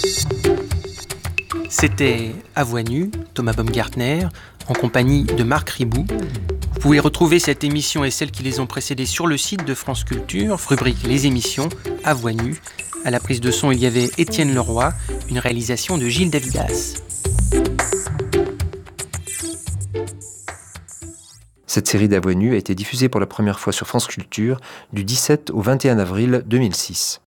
C'était À Voix nue, Thomas Baumgartner, en compagnie de Marc Ribou. Vous pouvez retrouver cette émission et celles qui les ont précédées sur le site de France Culture, rubrique Les émissions, À Voix nue. À la prise de son, il y avait Étienne Leroy, une réalisation de Gilles Davidas. Cette série d'À Voix nue a été diffusée pour la première fois sur France Culture du 17 au 21 avril 2006.